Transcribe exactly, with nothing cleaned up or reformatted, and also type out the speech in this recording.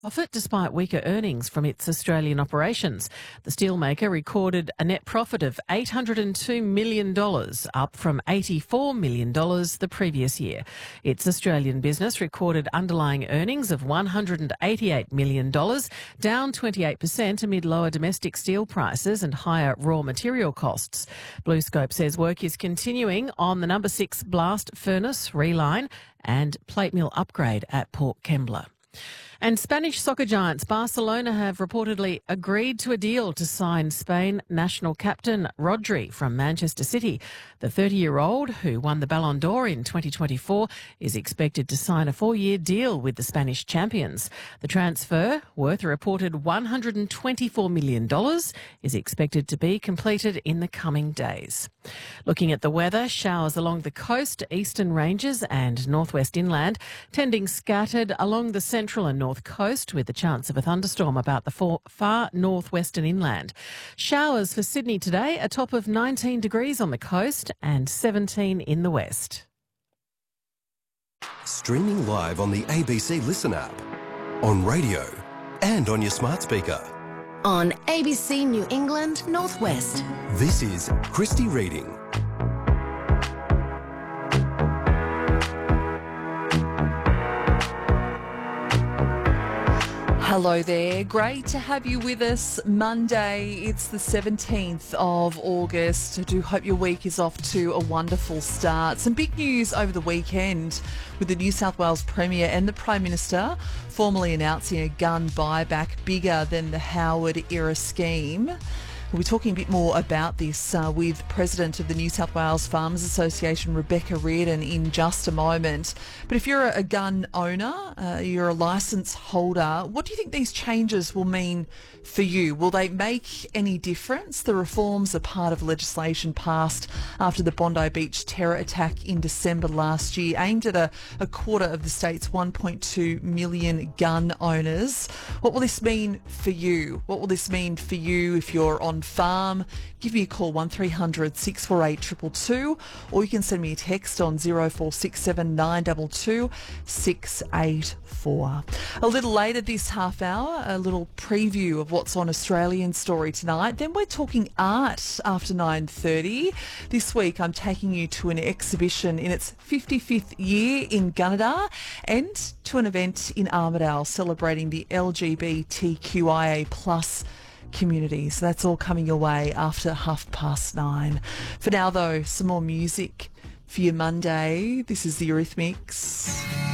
Profit despite weaker earnings from its Australian operations. The steelmaker recorded a net profit of eight hundred two million dollars, up from eighty-four million dollars the previous year. Its Australian business recorded underlying earnings of one hundred eighty-eight million dollars, down twenty-eight percent amid lower domestic steel prices and higher raw material costs. BlueScope says work is continuing on the number six blast furnace reline and plate mill upgrade at Port Kembla. And Spanish soccer giants Barcelona have reportedly agreed to a deal to sign Spain national captain Rodri from Manchester City. The thirty-year-old, who won the Ballon d'Or in twenty twenty-four, is expected to sign a four-year deal with the Spanish champions. The transfer, worth a reported one hundred twenty-four million dollars, is expected to be completed in the coming days. Looking at the weather, showers along the coast, eastern ranges and northwest inland, tending scattered along the central and north coast with the chance of a thunderstorm about the far northwestern inland. Showers for Sydney today, a top of nineteen degrees on the coast and seventeen in the west. Streaming live on the A B C Listen app, on radio and on your smart speaker. On A B C New England Northwest. This is Christy Reading. Hello there. Great to have you with us. Monday, it's the seventeenth of August. I do hope your week is off to a wonderful start. Some big news over the weekend with the New South Wales Premier and the Prime Minister formally announcing a gun buyback bigger than the Howard-era scheme. We'll be talking a bit more about this uh, with President of the New South Wales Farmers Association, Rebecca Reardon, in just a moment. But if you're a gun owner, uh, you're a licence holder, what do you think these changes will mean for you? Will they make any difference? The reforms are part of legislation passed after the Bondi Beach terror attack in December last year, aimed at a, a quarter of the state's one point two million gun owners. What will this mean for you? What will this mean for you if you're on farm? Give me a call, one three hundred six four eight two two two, or you can send me a text on zero four six seven nine two two six eight four. A little later this half hour, a little preview of what's on Australian Story tonight. Then we're talking art after nine thirty. This week I'm taking you to an exhibition in its fifty-fifth year in Gunnedah and to an event in Armidale celebrating the L G B T Q I A plus community. So that's all coming your way after half past nine. For now, though, some more music for your Monday. This is the Eurythmics.